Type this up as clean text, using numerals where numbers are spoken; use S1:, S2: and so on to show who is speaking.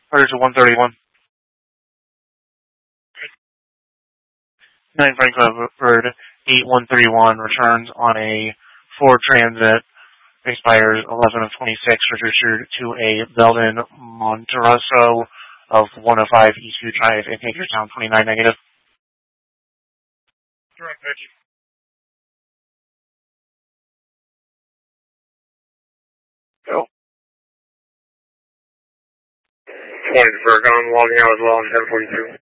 S1: Order to 131. 9 Frankfurt 8131 returns on a Ford Transit. Expires 11 of 26. Registered to a Belden Monterosso of 105 Eastview Drive in Hagerstown 29 negative.
S2: Direct pitch.
S1: Go.
S2: 20 to Virgon, logging out as well on 1042.